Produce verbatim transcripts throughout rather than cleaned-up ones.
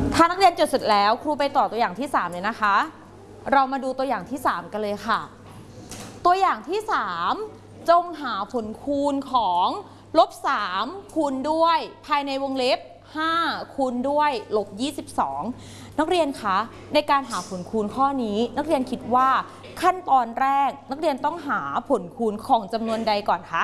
ถ้านักเรียนจดเสร็จแล้วครูไปต่อตัวอย่างที่สามเลยนะคะเรามาดูตัวอย่างที่สามกันเลยค่ะตัวอย่างที่สามจงหาผลคูณของลบสามคูณด้วยภายในวงเล็บห้าคูณด้วยลบยี่สิบสองนักเรียนคะในการหาผลคูณข้อนี้นักเรียนคิดว่าขั้นตอนแรกนักเรียนต้องหาผลคูณของจำนวนใดก่อนคะ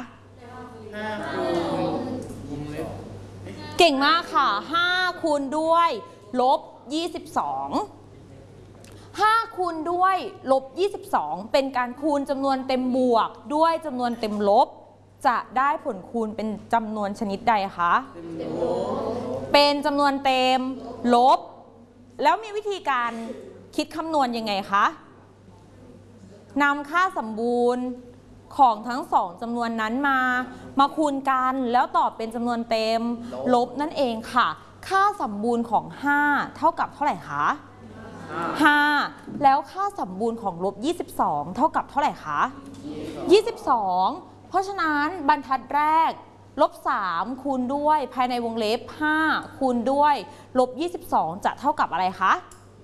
เก่งมากค่ะห้าคูณด้วยลบยี่สิบสองห้าคูณด้วยลบยี่สิบสองเป็นการคูณจำนวนเต็มบวกด้วยจำนวนเต็มลบจะได้ผลคูณเป็นจำนวนชนิดใดคะเป็นจำนวนเต็มลบแล้วมีวิธีการคิดคำนวณยังไงคะนำค่าสมบูรณ์ของทั้งสองจำนวนนั้นมามาคูณกันแล้วตอบเป็นจำนวนเต็มลบนั่นเองค่ะค่าสมบูรณ์ของห้าเท่ากับเท่าไหร่คะห้าแล้วค่าสมบูรณ์ของลบยี่สิบสองเท่ากับเท่าไหร่คะยี่สิบสองเพราะฉะนั้นบรรทัดแรกลบสามคูณด้วยภายในวงเล็บห้าคูณด้วยลบยี่สิบสองจะเท่ากับอะไรคะ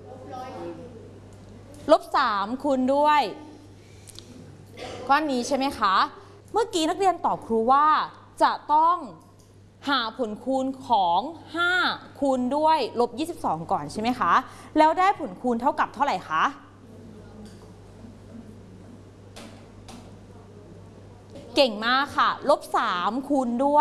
ลบสามคูณด้วยก้อนนี้ใช่ไหมคะเมื่อกี้นักเรียนตอบครูว่าจะต้องหาผลคูณของห้าคูณด้วยลบยี่สิบสองก่อนใช่ไหมคะแล้วได้ผลคูณเท่ากับเท่าไหร่คะเก่งมากค่ะลบสามคูณด้วย